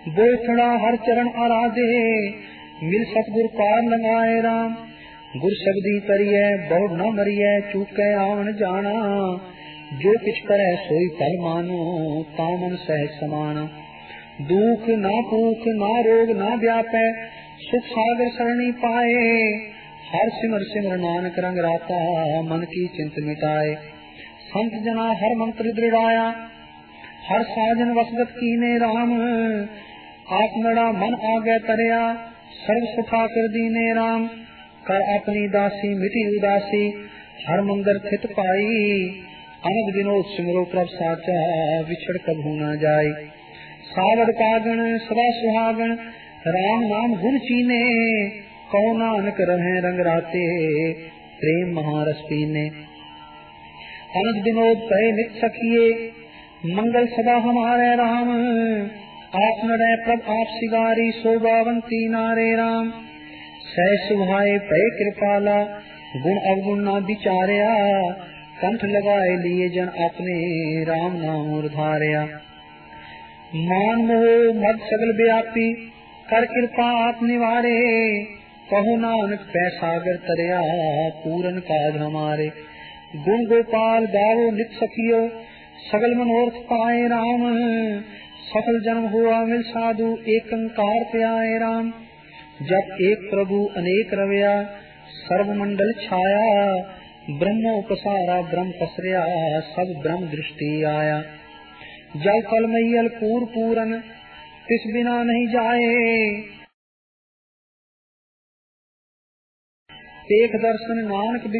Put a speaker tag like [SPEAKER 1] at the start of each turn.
[SPEAKER 1] बोथड़ा हर चरण आराधे, मिल सतगुर पार लगाए राम। गुर शब्दी करिए बहु न मरिए, चूके आवन जाना। जो किछ करे सोई फल मानो, तामन सहज समाना। दुख ना भूख ना रोग ना व्यापै, सुख सागर सरणी पाए। हर सिमर सिमर नानक रंग राता, मन की चिंत मिटाए। संत जना हर मंत्र दृढ़ाया, हर साजन वसगत कीने राम। आत्मड़ा मन आगे तरया, सर्व सुखा कर दीने राम। कर अपनी दासी मिटी उदासी, हर मंदिर थित पाई। अनद विनोद सिमरो प्रभ साचा, विछड़ कभू न जाई। सावध कागण सदा सुहागण, राम नाम गुण चीने। कहो नानक रहे रंग राते, प्रेम महारस पीने। अनद विनोद कहे नित सखिए, मंगल सदा हमारे राम। आप न रहे प्रभ आप सिगारी, शोभावंती नारे राम। सह सुभाए पय कृपाला, गुण अवगुण ना विचारया। कंठ लगाए लिए जन अपने, राम नाम उधारया। मान मोह मद सगल व्यापी, कर कृपा आप निवारे। कहो नानक पै सागर तरया, पूरन काज हमारे। गुण गोपाल गावो नित सखियो, सगल मनोरथ पाए राम। सफल जन्म हुआ मिल साधु, एक अंकार पे आए राम। जब एक प्रभु अनेक रवया, सर्व मंडल छाया। ब्रह्म उपसारा ब्रह्म पसरया, सब ब्रह्म दृष्टि आया। जल कल मैयल पूर पूरन, तिस बिना नहीं जाए। एक दर्शन नानक